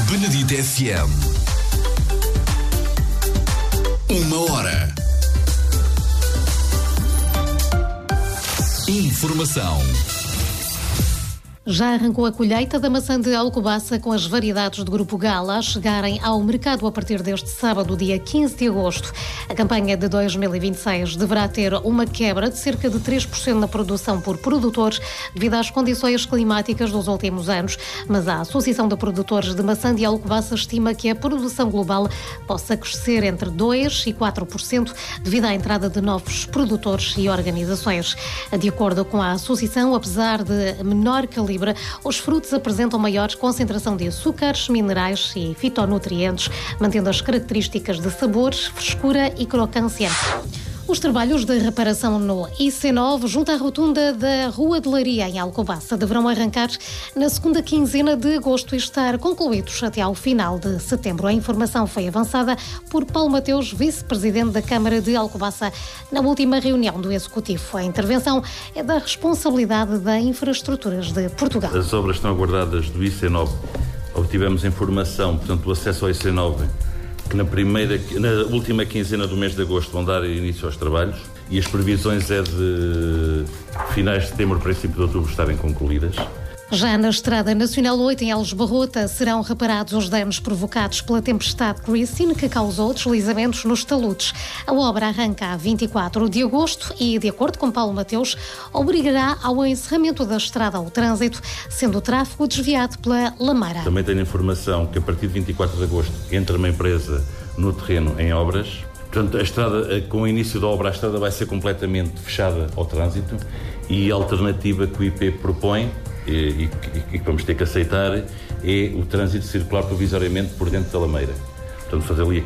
Benedito FM. 1 hora. Informação. Já arrancou a colheita da maçã de Alcobaça com as variedades do Grupo Gala a chegarem ao mercado a partir deste sábado, dia 15 de agosto. A campanha de 2026 deverá ter uma quebra de cerca de 3% na produção por produtores devido às condições climáticas dos últimos anos, mas a Associação de Produtores de Maçã de Alcobaça estima que a produção global possa crescer entre 2% e 4% devido à entrada de novos produtores e organizações. De acordo com a Associação, apesar de menor calibre, os frutos apresentam maior concentração de açúcares, minerais e fitonutrientes, mantendo as características de sabor, frescura e crocância. Os trabalhos de reparação no IC9, junto à rotunda da Rua de Leiria, em Alcobaça, deverão arrancar na segunda quinzena de agosto e estar concluídos até ao final de setembro. A informação foi avançada por Paulo Mateus, vice-presidente da Câmara de Alcobaça, na última reunião do Executivo. A intervenção é da responsabilidade da Infraestruturas de Portugal. As obras estão aguardadas do IC9. Obtivemos informação, portanto, o acesso ao IC9, que na última quinzena do mês de agosto vão dar início aos trabalhos e as previsões é de finais de setembro, princípio de outubro estarem concluídas. Já na Estrada Nacional 8, em Alves Barrota, serão reparados os danos provocados pela tempestade Christine, que causou deslizamentos nos taludes. A obra arranca a 24 de agosto e, de acordo com Paulo Mateus, obrigará ao encerramento da estrada ao trânsito, sendo o tráfego desviado pela Lameira. Também tenho informação que a partir de 24 de agosto entra uma empresa no terreno em obras. Portanto, a estrada, com o início da obra, a estrada vai ser completamente fechada ao trânsito e a alternativa que o IP propõe e que vamos ter que aceitar é o trânsito circular provisoriamente por dentro da Lameira. Portanto, fazer ali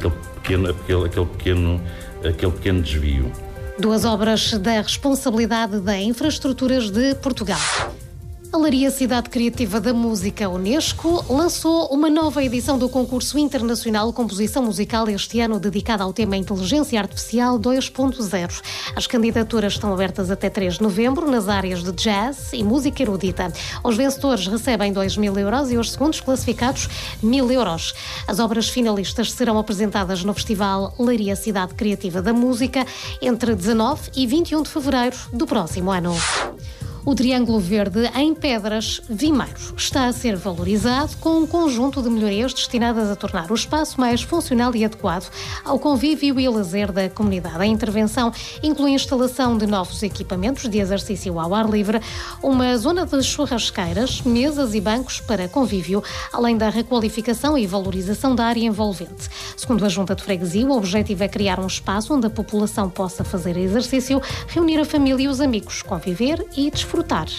aquele pequeno desvio. Duas obras da responsabilidade da Infraestruturas de Portugal. A Leiria Cidade Criativa da Música Unesco lançou uma nova edição do concurso internacional Composição Musical este ano dedicada ao tema Inteligência Artificial 2.0. As candidaturas estão abertas até 3 de novembro nas áreas de jazz e música erudita. Os vencedores recebem 2.000 euros e os segundos classificados 1.000 euros. As obras finalistas serão apresentadas no Festival Leiria Cidade Criativa da Música entre 19 e 21 de fevereiro do próximo ano. O Triângulo Verde em Pedras Vimeiro está a ser valorizado com um conjunto de melhorias destinadas a tornar o espaço mais funcional e adequado ao convívio e lazer da comunidade. A intervenção inclui a instalação de novos equipamentos de exercício ao ar livre, uma zona de churrasqueiras, mesas e bancos para convívio, além da requalificação e valorização da área envolvente. Segundo a Junta de Freguesia, o objetivo é criar um espaço onde a população possa fazer exercício, reunir a família e os amigos, conviver e desfrutar.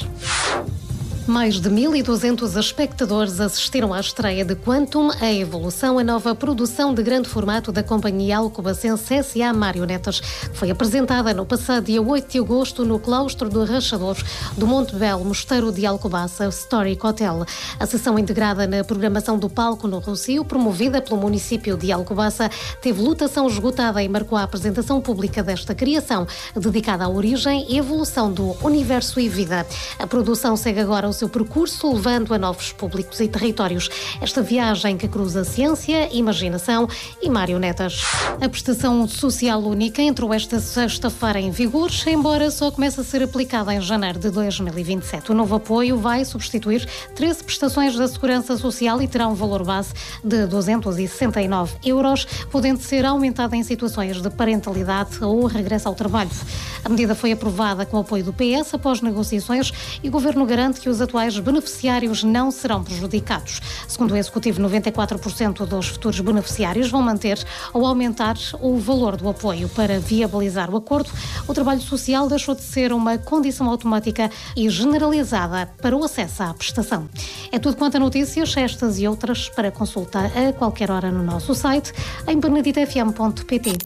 Mais de 1.200 espectadores assistiram à estreia de Quantum, a evolução, a nova produção de grande formato da companhia alcobacense S.A. Marionetas, que foi apresentada no passado dia 8 de agosto no claustro do Rachador do Monte Belo, Mosteiro de Alcobaça, Story Hotel. A sessão integrada na programação do palco no Rossio, promovida pelo município de Alcobaça, teve lotação esgotada e marcou a apresentação pública desta criação, dedicada à origem e evolução do universo e vida. A produção segue agora o seu percurso, levando a novos públicos e territórios. Esta viagem que cruza ciência, imaginação e marionetas. A prestação social única entrou esta sexta-feira em vigor, embora só comece a ser aplicada em janeiro de 2027. O novo apoio vai substituir 13 prestações da Segurança Social e terá um valor base de 269 euros, podendo ser aumentada em situações de parentalidade ou regresso ao trabalho. A medida foi aprovada com o apoio do PS após negociações e o Governo garante que os atuais beneficiários não serão prejudicados. Segundo o Executivo, 94% dos futuros beneficiários vão manter ou aumentar o valor do apoio. Para viabilizar o acordo, o trabalho social deixou de ser uma condição automática e generalizada para o acesso à prestação. É tudo quanto a notícias, estas e outras, para consultar a qualquer hora no nosso site em beneditofm.pt.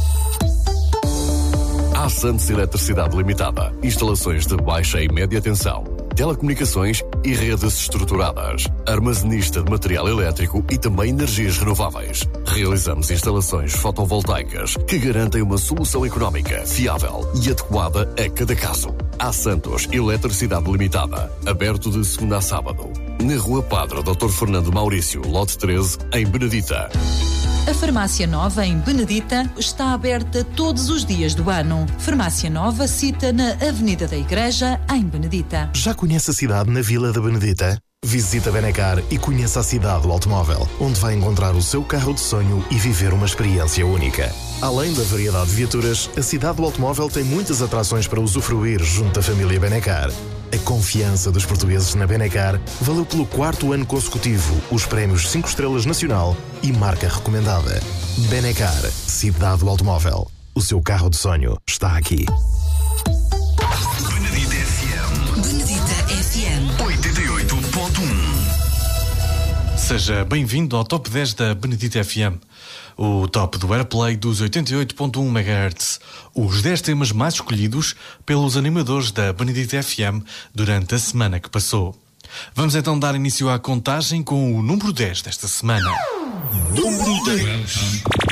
A Santos Eletricidade Limitada. Instalações de baixa e média tensão, telecomunicações e redes estruturadas. Armazenista de material elétrico e também energias renováveis. Realizamos instalações fotovoltaicas que garantem uma solução económica, fiável e adequada a cada caso. A Santos Eletricidade Limitada. Aberto de segunda a sábado. na Rua Padre Dr. Fernando Maurício, lote 13, em Benedita. A Farmácia Nova, em Benedita, está aberta todos os dias do ano. Farmácia Nova cita na Avenida da Igreja, em Benedita. Já conhece a cidade na Vila da Benedita? Visite a Benecar e conheça a cidade do automóvel, onde vai encontrar o seu carro de sonho e viver uma experiência única. Além da variedade de viaturas, a cidade do automóvel tem muitas atrações para usufruir junto da família Benecar. A confiança dos portugueses na Benecar valeu pelo 4º ano consecutivo os prémios 5 estrelas nacional e marca recomendada. Benecar, cidade do automóvel. O seu carro de sonho está aqui. Benedita FM. Benedita FM 88.1. Seja bem-vindo ao Top 10 da Benedita FM, o top do Airplay dos 88.1 MHz, os 10 temas mais escolhidos pelos animadores da Benedita FM durante a semana que passou. Vamos então dar início à contagem com o número 10 desta semana. Número 10.